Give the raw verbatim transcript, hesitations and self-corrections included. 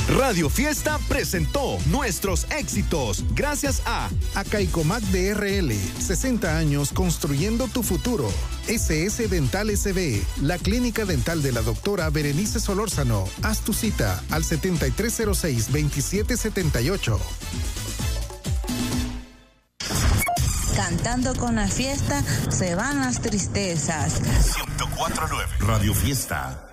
Radio Fiesta presentó nuestros éxitos gracias a Acaicomac D R L, sesenta años construyendo tu futuro. S S Dental S B, la clínica dental de la doctora Berenice Solórzano. Haz tu cita al setenta y tres cero seis, veintisiete setenta y ocho. Cantando con la fiesta se van las tristezas. ciento cuatro punto nueve Radio Fiesta.